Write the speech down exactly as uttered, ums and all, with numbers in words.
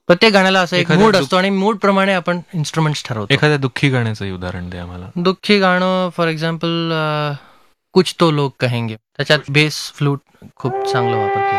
प्रत्येक गाण्याला असं एक एखाद्या मूड दुःख- असतो आणि मूड प्रमाणे आपण इन्स्ट्रुमेंट्स ठरवतो. एखाद्या दुःखी गाण्याचंही उदाहरण द्या आम्हाला. दुःखी गाणं फॉर एक्झाम्पल कुछ तो लोग कहेंगे, त्याच्यात बेस फ्लूट खूप चांगलं वापर